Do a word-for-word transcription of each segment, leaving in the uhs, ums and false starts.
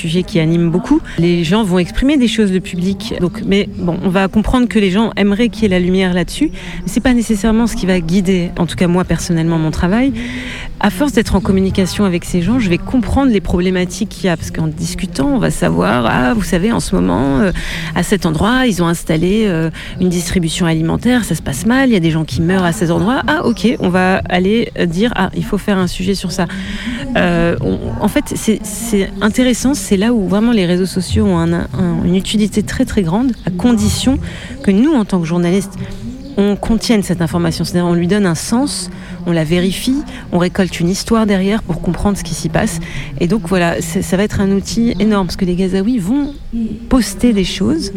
sujet qui anime beaucoup. Les gens vont exprimer des choses, le public. Donc, mais bon, on va comprendre que les gens aimeraient qu'il y ait la lumière là-dessus. Mais c'est pas nécessairement ce qui va guider, en tout cas moi personnellement, mon travail. À force d'être en communication avec ces gens, je vais comprendre les problématiques qu'il y a. Parce qu'en discutant, on va savoir, ah, vous savez, en ce moment, euh, à cet endroit, ils ont installé euh, une distribution alimentaire, ça se passe mal, il y a des gens qui meurent à ces endroits. Ah, ok, on va aller dire, ah, il faut faire un sujet sur ça. Euh, on, en fait, c'est, c'est intéressant, c'est là où vraiment les réseaux sociaux ont un, un, une utilité très très grande, à condition que nous, en tant que journalistes, on contienne cette information, c'est-à-dire on lui donne un sens, on la vérifie, on récolte une histoire derrière pour comprendre ce qui s'y passe. Et donc voilà, ça va être un outil énorme parce que les Gazaouis vont poster des choses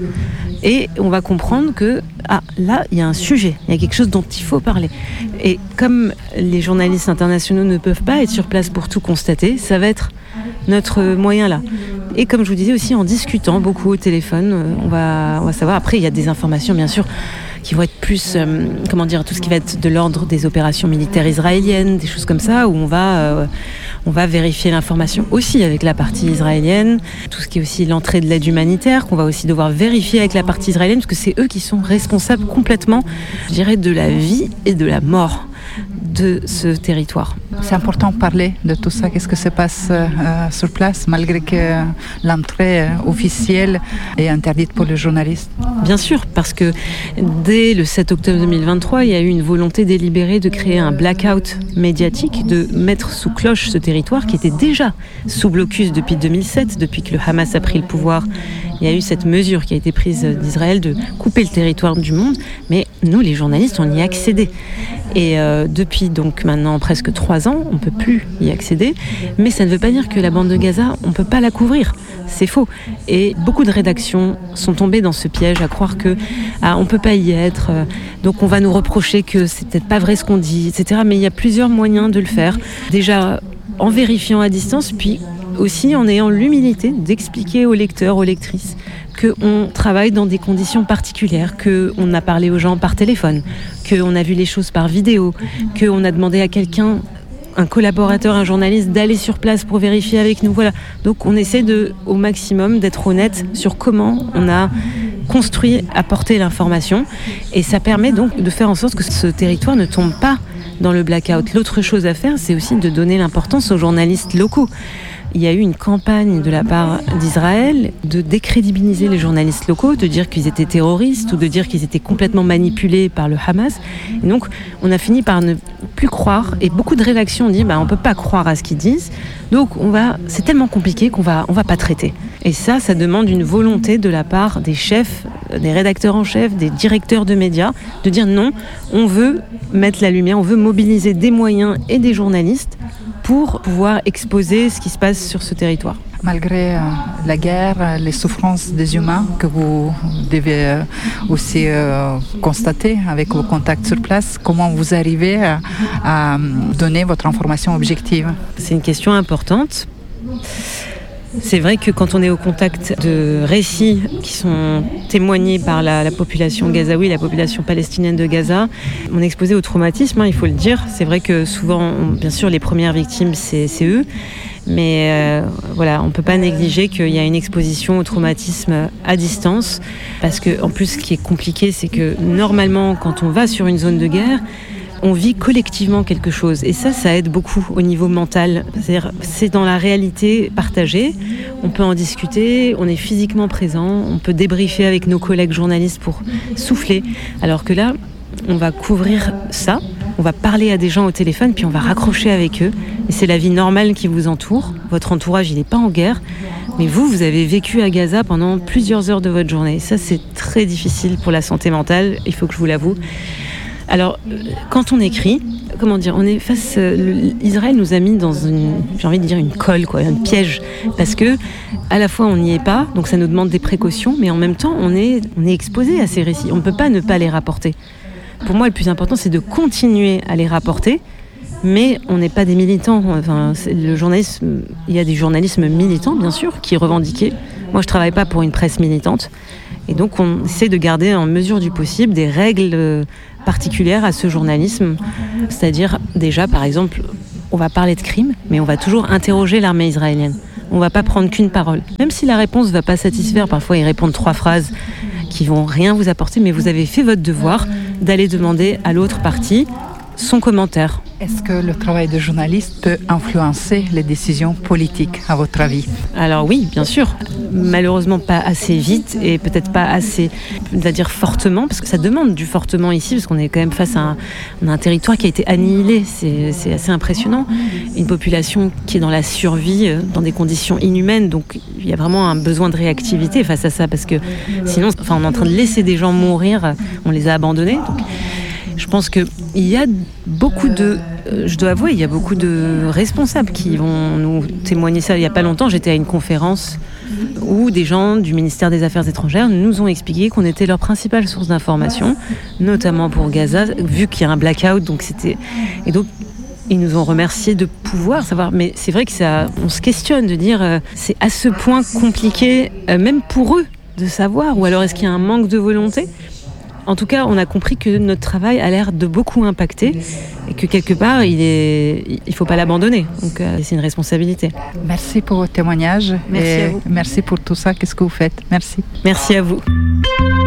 et on va comprendre que ah, là, il y a un sujet, il y a quelque chose dont il faut parler. Et comme les journalistes internationaux ne peuvent pas être sur place pour tout constater, ça va être notre moyen là. Et comme je vous disais aussi, en discutant beaucoup au téléphone, on va, on va savoir. Après, il y a des informations, bien sûr, qui vont être plus, euh, comment dire, tout ce qui va être de l'ordre des opérations militaires israéliennes, des choses comme ça, où on va, euh, on va vérifier l'information aussi avec la partie israélienne, tout ce qui est aussi l'entrée de l'aide humanitaire, qu'on va aussi devoir vérifier avec la partie israélienne, parce que c'est eux qui sont responsables complètement, je dirais, de la vie et de la mort de ce territoire. C'est important de parler de tout ça. Qu'est-ce que se passe euh, sur place, malgré que l'entrée euh, officielle est interdite pour les journalistes? Bien sûr, parce que dès le sept octobre deux mille vingt-trois, il y a eu une volonté délibérée de créer un blackout médiatique, de mettre sous cloche ce territoire qui était déjà sous blocus depuis deux mille sept, depuis que le Hamas a pris le pouvoir. Il y a eu cette mesure qui a été prise d'Israël de couper le territoire du monde, mais nous, les journalistes, on y a accédé. Et euh, depuis donc maintenant presque trois ans, on ne peut plus y accéder, mais ça ne veut pas dire que la bande de Gaza, on ne peut pas la couvrir. C'est faux. Et beaucoup de rédactions sont tombées dans ce piège à croire que ah, on ne peut pas y être, euh, donc on va nous reprocher que c'est peut-être pas vrai ce qu'on dit, et cetera. Mais il y a plusieurs moyens de le faire. Déjà en vérifiant à distance, puis aussi en ayant l'humilité d'expliquer aux lecteurs, aux lectrices, qu'on travaille dans des conditions particulières, qu'on a parlé aux gens par téléphone, qu'on a vu les choses par vidéo, qu'on a demandé à quelqu'un, un collaborateur, un journaliste, d'aller sur place pour vérifier avec nous. Voilà. Donc on essaie de, au maximum d'être honnête sur comment on a construit, apporté l'information. Et ça permet donc de faire en sorte que ce territoire ne tombe pas dans le blackout. L'autre chose à faire, c'est aussi de donner l'importance aux journalistes locaux. Il y a eu une campagne de la part d'Israël de décrédibiliser les journalistes locaux, de dire qu'ils étaient terroristes ou de dire qu'ils étaient complètement manipulés par le Hamas. Et donc, on a fini par ne plus croire. Et beaucoup de rédactions ont dit bah, on ne peut pas croire à ce qu'ils disent. Donc, on va, c'est tellement compliqué qu'on va, on va pas traiter. Et ça, ça demande une volonté de la part des chefs, des rédacteurs en chef, des directeurs de médias, de dire non, on veut mettre la lumière, on veut mobiliser des moyens et des journalistes pour pouvoir exposer ce qui se passe sur ce territoire. Malgré euh, la guerre, les souffrances des humains que vous devez euh, aussi euh, constater avec vos contacts sur place, comment vous arrivez à, à donner votre information objective? C'est une question importante. C'est vrai que quand on est au contact de récits qui sont témoignés par la, la population gazaoui, la population palestinienne de Gaza, on est exposé au traumatisme, hein, il faut le dire. C'est vrai que souvent, on, bien sûr, les premières victimes, c'est, c'est eux. Mais euh, voilà, on ne peut pas négliger qu'il y a une exposition au traumatisme à distance. Parce que, en plus, ce qui est compliqué, c'est que normalement, quand on va sur une zone de guerre, on vit collectivement quelque chose. Et ça, ça aide beaucoup au niveau mental. C'est-à-dire, c'est dans la réalité partagée. On peut en discuter, on est physiquement présent, on peut débriefer avec nos collègues journalistes pour souffler. Alors que là, on va couvrir ça, on va parler à des gens au téléphone, puis on va raccrocher avec eux. Et c'est la vie normale qui vous entoure. Votre entourage, il n'est pas en guerre. Mais vous, vous avez vécu à Gaza pendant plusieurs heures de votre journée. Et ça, c'est très difficile pour la santé mentale, il faut que je vous l'avoue. Alors, quand on écrit, comment dire, on est face, euh, Israël nous a mis dans une, j'ai envie de dire une colle, quoi, un piège, parce que à la fois on n'y est pas, donc ça nous demande des précautions, mais en même temps on est, on est exposé à ces récits, on ne peut pas ne pas les rapporter. Pour moi, le plus important, c'est de continuer à les rapporter, mais on n'est pas des militants. Enfin, c'est le journalisme, il y a des journalismes militants, bien sûr, qui est revendiqué. Moi, je ne travaille pas pour une presse militante. Et donc, on essaie de garder en mesure du possible des règles particulières à ce journalisme. C'est-à-dire, déjà, par exemple, on va parler de crimes, mais on va toujours interroger l'armée israélienne. On ne va pas prendre qu'une parole. Même si la réponse ne va pas satisfaire, parfois ils répondent trois phrases qui vont rien vous apporter, mais vous avez fait votre devoir d'aller demander à l'autre partie son commentaire. Est-ce que le travail de journaliste peut influencer les décisions politiques, à votre avis? Alors oui, bien sûr. Malheureusement pas assez vite et peut-être pas assez, on va dire fortement, parce que ça demande du fortement ici, parce qu'on est quand même face à un, un territoire qui a été annihilé. C'est, c'est assez impressionnant. Une population qui est dans la survie, dans des conditions inhumaines. Donc il y a vraiment un besoin de réactivité face à ça, parce que sinon, enfin, on est en train de laisser des gens mourir, on les a abandonnés. Donc, je pense qu'il y a beaucoup de, je dois avouer, il y a beaucoup de responsables qui vont nous témoigner ça. Il n'y a pas longtemps, j'étais à une conférence où des gens du ministère des Affaires étrangères nous ont expliqué qu'on était leur principale source d'information, notamment pour Gaza, vu qu'il y a un blackout. Donc c'était... Et donc, ils nous ont remercié de pouvoir savoir. Mais c'est vrai que ça, on se questionne de dire, euh, c'est à ce point compliqué, euh, même pour eux, de savoir. Ou alors est-ce qu'il y a un manque de volonté ? En tout cas, on a compris que notre travail a l'air de beaucoup impacter et que quelque part, il est, il faut pas l'abandonner. Donc, euh, c'est une responsabilité. Merci pour votre témoignage. Merci et à vous. Merci pour tout ça. Qu'est-ce que vous faites? Merci. Merci à vous.